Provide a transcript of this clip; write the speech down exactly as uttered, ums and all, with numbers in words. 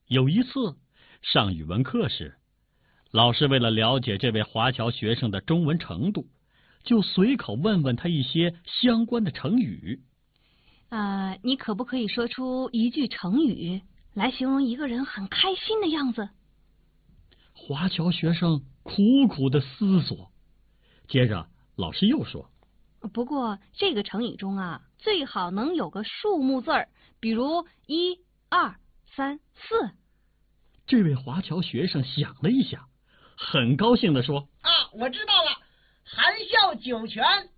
有一次上语文课时，老师为了了解这位华侨学生的中文程度，就随口问问他一些相关的成语。 啊、呃，你可不可以说出一句成语来形容一个人很开心的样子？ 华侨学生苦苦的思索，接着老师又说： 不过这个成语中啊，最好能有个数目字儿，比如一、二、三、四。 这位华侨学生想了一下，很高兴地说： 啊，我知道了，含笑九泉。